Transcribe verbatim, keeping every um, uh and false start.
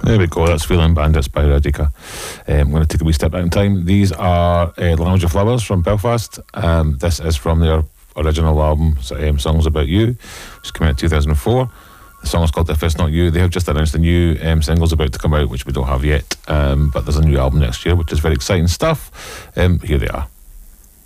There we go, that's Feeling Bandits by Radika. Um, I'm going to take a wee step back in time. These are uh, Lounge of Flowers from Belfast. Um, this is from their original album, um, Songs About You, which came out in two thousand four. The song is called If It's Not You. They have just announced a new um, singles about to come out, which we don't have yet. Um, but there's a new album next year, which is very exciting stuff. Um, here they are.